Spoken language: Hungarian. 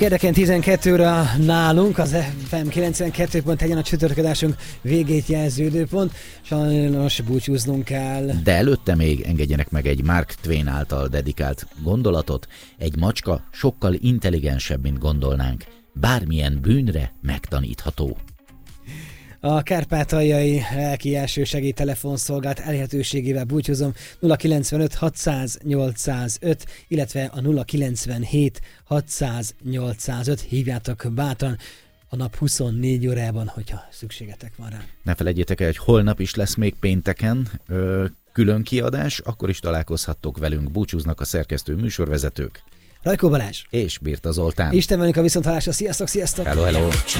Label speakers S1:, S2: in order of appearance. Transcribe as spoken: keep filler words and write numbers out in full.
S1: Érdeken tizenkettőre nálunk, az ef em kilencvenkettő pont egyen a csütörtöködásunk végét jelző időpont. Sajnos búcsúznunk kell.
S2: De előtte még engedjenek meg egy Mark Twain által dedikált gondolatot. Egy macska sokkal intelligensebb, mint gondolnánk. Bármilyen bűnre megtanítható.
S1: A kárpátaljai lelki elsősegély telefonszolgált elérhetőségével búcsúzom nulla kilencvenöt hatszáz nyolcszázöt, illetve a nulla kilencvenhét hatszáz nyolcszázöt. Hívjátok bátran a nap huszonnégy órában, hogyha szükségetek van rá.
S2: Ne felejtjétek el, hogy holnap is lesz még pénteken ö, külön kiadás, akkor is találkozhattok velünk. Búcsúznak a szerkesztő műsorvezetők.
S1: Rajkó Balázs
S2: és Birta Zoltán.
S1: Isten velünk a viszonthallásra. Sziasztok, sziasztok!
S2: Hello, hello!